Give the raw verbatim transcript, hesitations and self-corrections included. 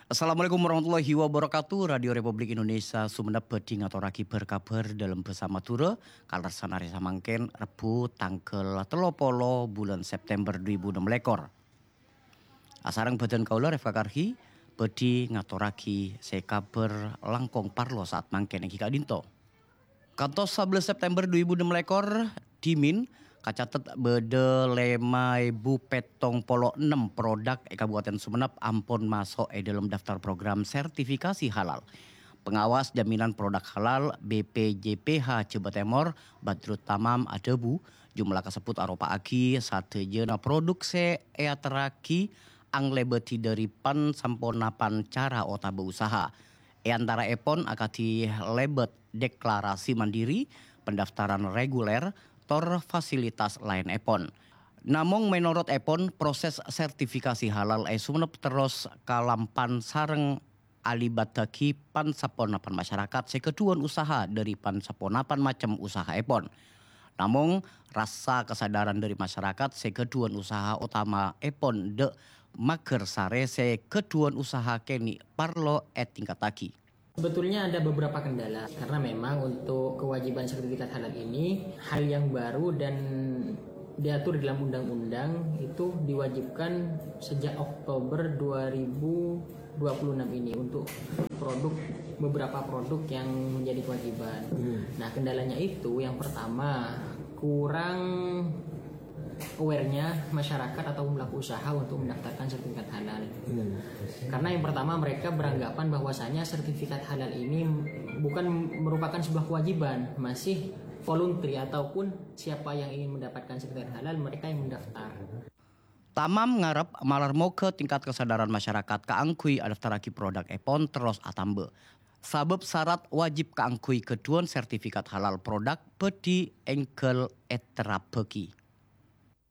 Assalamualaikum warahmatullahi wabarakatuh. Radio Republik Indonesia Sumeneb bedi ngaturake berkabar dalam bersama Tura kalersan hari samangken Rebu tanggal telopolo bulan September dua ribu enam belas. Asarang badan kaula Reva Karhi bedi ngaturake sekabar langkong parlo saat mangken iki kadinto. Kantos sebelas September dua ribu enam belas Dimin kacatet bede lima ribu petong polo enam produk e Kabupaten Sumeneb ampun masuk e dalam daftar program sertifikasi halal. Pengawas jaminan produk halal B P J P H Ciba Temor Badrut Tamam Adebu jumlah kasebut arupa agi satejeuna produk se eateraki ang lebeti dari pan samponapan cara otabe usaha. E antara epon akati lebet deklarasi mandiri, pendaftaran reguler, tor fasilitas lain epon. Namung menurut epon proses sertifikasi halal e Sumeneb terus kalampan sareng alibataki pansaponapan masyarakat sekeduan usaha dari pansaponapan macam usaha epon. Namung rasa kesadaran dari masyarakat sekeduan usaha utama epon de mager sare sekeduan usaha keni parlo et tingkataki. Sebetulnya ada beberapa kendala karena memang untuk kewajiban sertifikat halal ini hal yang baru dan diatur dalam undang-undang itu diwajibkan sejak Oktober dua ribu dua puluh enam ini untuk produk beberapa produk yang menjadi kewajiban. Hmm. Nah, kendalanya itu yang pertama kurang aware-nya masyarakat atau pelaku usaha untuk mendaftarkan sertifikat halal. Hmm. Karena yang pertama mereka beranggapan bahwasanya sertifikat halal ini bukan merupakan sebuah kewajiban, masih voluntary ataupun siapa yang ingin mendapatkan sertifikat halal mereka yang mendaftar. Tamam ngarep malarmo ke tingkat kesadaran masyarakat kaangkui adaftaraki produk epon terus atambe. Sabab syarat wajib kaangkui keduan sertifikat halal produk bedi engkel eterapeki.